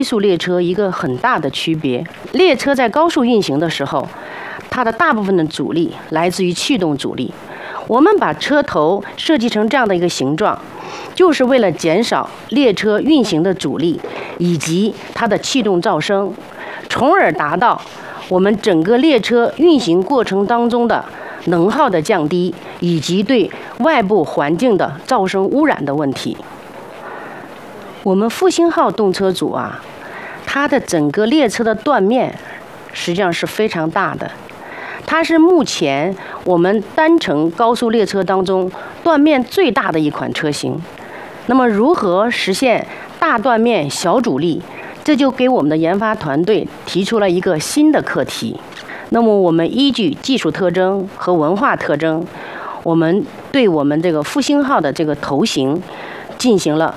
速列车一个很大的区别。列车在高速运行的时候，它的大部分的阻力来自于气动阻力。我们把车头设计成这样的一个形状，就是为了减少列车运行的阻力以及它的气动噪声，从而达到我们整个列车运行过程当中的能耗的降低，以及对外部环境的噪声污染的问题。我们复兴号动车组它的整个列车的断面实际上是非常大的，它是目前我们单程高速列车当中断面最大的一款车型。那么如何实现大断面小阻力，这就给我们的研发团队提出了一个新的课题。那么我们依据技术特征和文化特征，我们对我们这个复兴号的这个头型进行了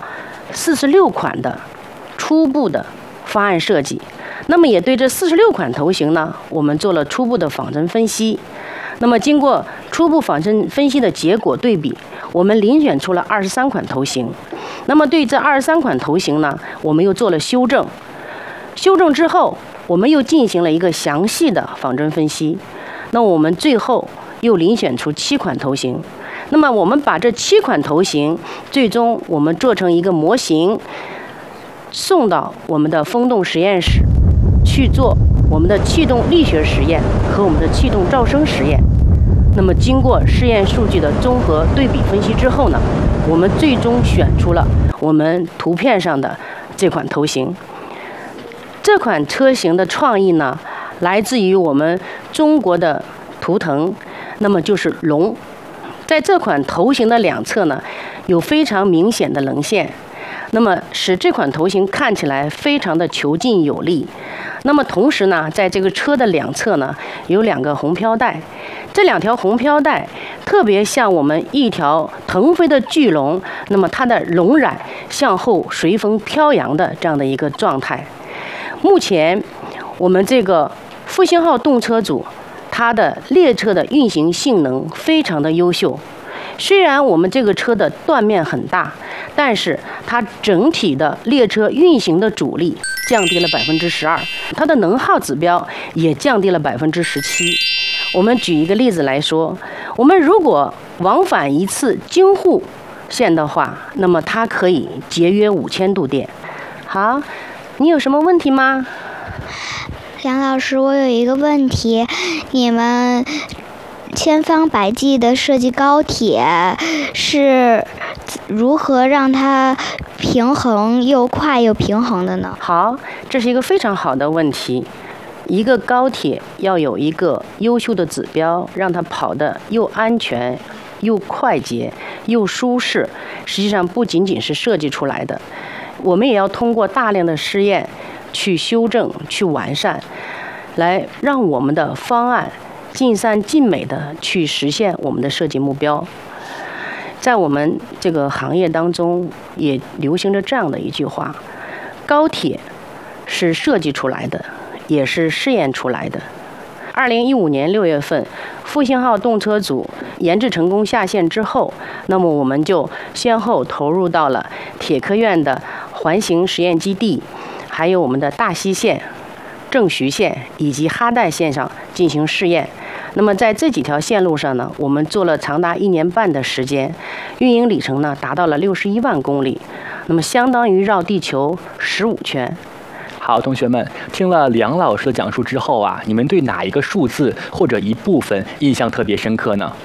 46款的初步的方案设计。那么也对这46款头型呢，我们做了初步的仿真分析。那么经过初步仿真分析的结果对比，我们遴选出了23款头型。那么对这23款头型呢，我们又做了修正。修正之后，我们又进行了一个详细的仿真分析。那我们最后又遴选出7款头型。那么我们把这7款头型，最终我们做成一个模型，送到我们的风洞实验室去做我们的气动力学实验和我们的气动噪声实验。那么经过试验数据的综合对比分析之后呢，我们最终选出了我们图片上的这款头型。这款车型的创意呢，来自于我们中国的图腾，那么就是龙。在这款头型的两侧呢，有非常明显的棱线，那么使这款头型看起来非常的遒劲有力。那么同时呢，在这个车的两侧呢，有2个红飘带，这2条红飘带特别像我们一条腾飞的巨龙，那么它的龙苒向后随风飘扬的这样的一个状态。目前我们这个复兴号动车组，它的列车的运行性能非常的优秀。虽然我们这个车的断面很大，但是它整体的列车运行的阻力降低了12%，它的能耗指标也降低了17%。我们举一个例子来说，我们如果往返一次京沪线的话，那么它可以节约5000度电。好，你有什么问题吗？ 杨老师，我有一个问题，你们千方百计的设计高铁是如何让它平衡又快又平衡的呢？ 好，这是一个非常好的问题。一个高铁要有一个优秀的指标，让它跑得又安全又快捷又舒适，实际上不仅仅是设计出来的，我们也要通过大量的试验去修正去完善，来让我们的方案尽善尽美的去实现我们的设计目标。在我们这个行业当中也流行着这样的一句话，高铁是设计出来的，也是试验出来的。2015年6月份，复兴号动车组研制成功下线之后，那么我们就先后投入到了铁科院的环形实验基地，还有我们的大西线、正徐线以及哈代线上进行试验。那么在这几条线路上呢，我们做了长达1年半的时间，运营里程呢达到了61万公里，那么相当于绕地球15圈。 好，同学们，听了梁老师的讲述之后你们对哪一个数字或者一部分印象特别深刻呢？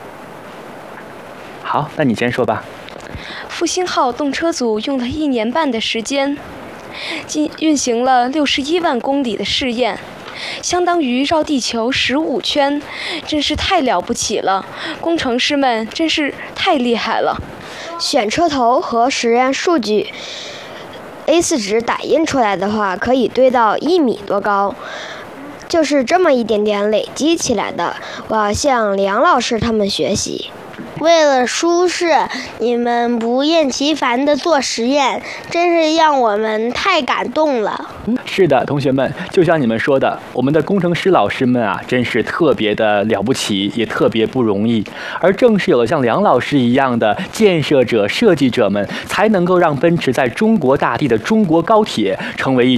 好，那你先说吧。 复兴号动车组用了1年半的时间，运行了61万公里的试验，相当于绕地球15圈，真是太了不起了！工程师们真是太厉害了。 选车头和实验数据 A4 纸打印出来的话，可以堆到1米多高，就是这么一点点累积起来的。我要向梁老师他们学习。 为了舒适，你们不厌其烦地做实验，真是让我们太感动了。 是的，同学们，就像你们说的，我们的工程师老师们啊，真是特别的了不起，也特别不容易。而正是有了像梁老师一样的建设者、设计者们，才能够让奔驰在中国大地的中国高铁成为